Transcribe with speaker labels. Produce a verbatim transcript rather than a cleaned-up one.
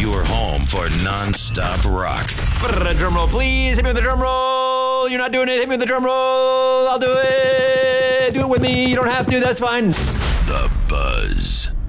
Speaker 1: Your home for non-stop rock.
Speaker 2: Drum roll, please. Hit me with the drum roll. You're not doing it. Hit me with the drum roll. I'll do it. Do it with me. You don't have to. That's fine.
Speaker 1: The Buzz.